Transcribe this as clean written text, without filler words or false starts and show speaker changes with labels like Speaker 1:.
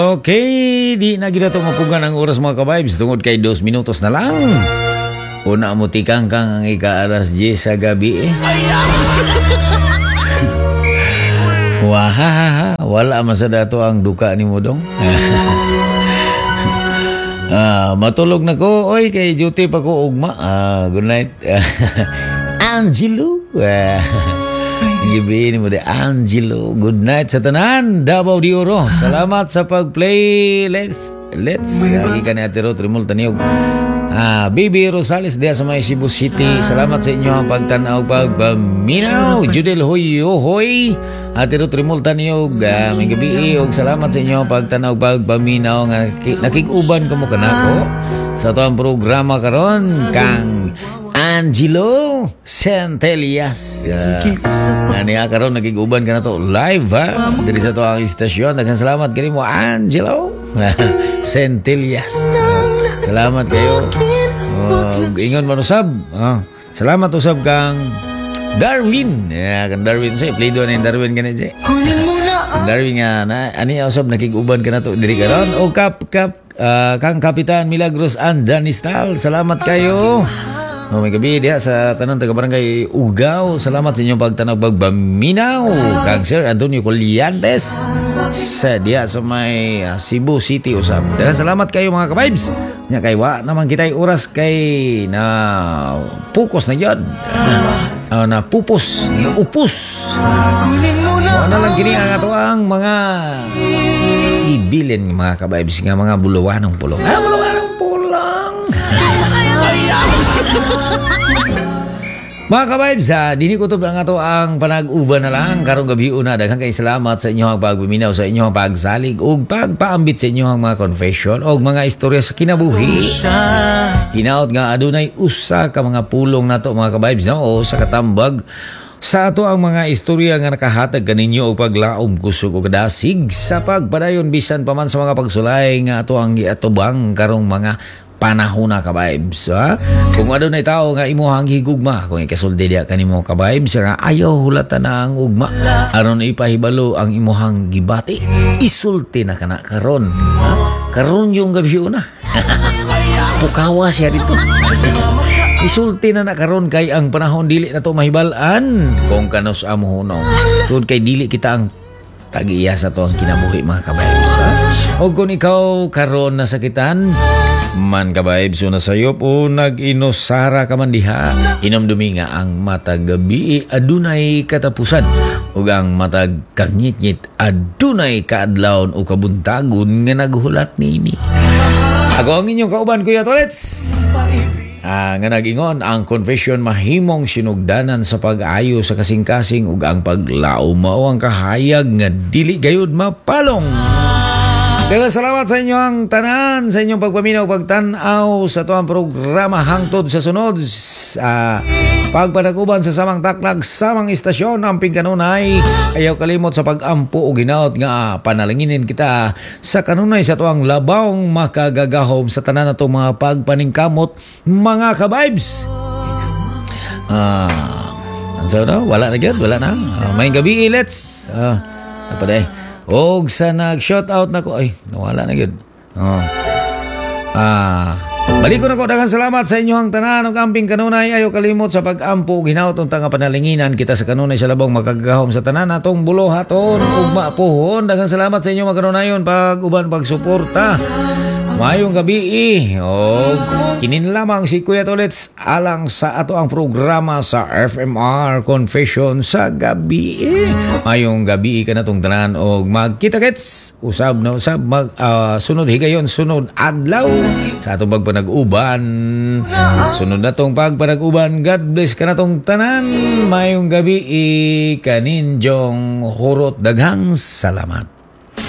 Speaker 1: Okay, di na gina itong mapugan ang oras mga ka-vibes. Tungod kay 2 minutos na lang. Una mo tikang kang ang ika-alas 10 sa gabi eh. Wahahaha, wala man sa dato ang duka ni mo dong. Matulog na ko. Oy, kay duty pa ko ugma. Good night. Angelo. Gibihin mo de Angelo. Good night sa tanan. Davao de Oro. Salamat sa pag-play. Let's lagi ka ni Ate Ruth Rimul Taniog. Baby Rosales diya sa may Cebu City. Salamat sa inyo ang pagtanaw, pagpaminaw. Judel Hoy. Ate Ruth Rimul Taniog. May gabi og salamat sa inyo ang pagtanaw, pagpaminaw. Nakikuban ka mo kanako sa ito ang programa karon kang Angelo Centelias. Niya karon nagiguban ka na to live ha. Diri sa to ang istasyon. Daghang salamat kini mo Angelo Centelias. Salamat kayo. Ingon man usab. Salamat usab kang Darwin. Kang Darwin say play doon ang Darwin kanit say. Darwin nga na ani usab nakiguban ka na to diri karon. O kang Kapitan Milagros Andanistal. Salamat kayo. May gabi diya sa tanang taga-barangay Ugaw. Salamat sa inyong pagtanaw, pagbaminaw. Kang Sir Antonio Colliantes sa diya sa may Cebu City usab. Daghang salamat kayo mga ka-vibes. Nya kay wa naman kitay oras kay na pukos na yun. Na pupos, na upos. Ano lang kini ang ato ang mga ibilin mga ka-vibes nga mga buluwanong pulong. Buluwanong pulang. Mga ka-vibes, dini ko ito ang ato ang panag-uban na lang. Karong gabi una, daghang kay salamat sa inyong pagbuminaw, sa inyong pagsalig ug pagpaambit sa inyong mga confession o mga istorya sa kinabuhi. Hinaot nga adunay usa ka mga pulong nato mga ka-vibes, no? O sa katambag sa ato ang mga istorya nga nakahatag kaninyo o paglaom kusog o kadasig sa pagpadayon bisan pa man sa mga pagsulay nga ato ang giatubang karong mga panahon na ka-vibes, ha? Kung ano na tao nga imuhang higugma, kung ikasulde diya kanimo ka-vibes, nga ayaw hulatan na ang ugma, aron ipahibalo ang imuhang gibati, isulti na kana karon, ha? Karon yung gabi na. Pukawa siya dito. Isulti na karon kay ang panahon dili na to mahibalan kung kanos amuhunong. Kung kay dili kita ang tag-iya sa to ang kinabuhi mga ka-vibes, ha? O kung ikaw karon nasakitan man ka-vibes na sayo po nag-inosara ka man diha, inomdumi nga ang matag gabi adunay katapusan ug ang matag kangit-ngit adunay kaadlawon o kabuntagon nga naghulat nini. Ako ang inyong kauban Kuya Tolets. Nga nag-ingon ang confession mahimong sinugdanan sa pag-ayo sa kasing-kasing ug ang paglaom mao ang kahayag nga dili gayud mapalong. Kaya salamat sa inyo ang tanan, sa inyong pagpaminaw, pagtanaw sa tuwang programa hangtod sa sunod. Pagpanaguban sa samang taklag, samang istasyon, amping kanunay. Ayaw kalimot sa pag-ampo o ginaot nga panalanginin kita sa kanunay sa tuwang labawng makagagahom sa tanan na itong mga pagpaningkamot, mga ka-vibes. So, no? Wala na yun, wala na. May gabi, let's. Napaday. Og sa nag-shoutout na ko, ay, nawala na yun. Balik ko na ko, daghang salamat sa inyong tanan o kamping kanunay. Ayaw kalimot sa pag-ampo, ginaot ang tanga panalinginan kita sa kanunay sa labang magagahom sa tanan atong bulohaton ug maapuhon. Daghang salamat sa inyong mga kanunayon pag-uban, pagsuporta. Mayong gabi o kinin lamang si Kuya Tolets alang sa ato ang programa sa FMR Confession sa gabi. Mayong gabi ka na tong tanan o magkita-kits usab na usab sunod higayon, sunod adlaw sa atong pagpanag-uban. Sunod na tong pagpanag-uban. God bless ka na tong tanan. Mayong gabi kaninjong hurot, daghang salamat.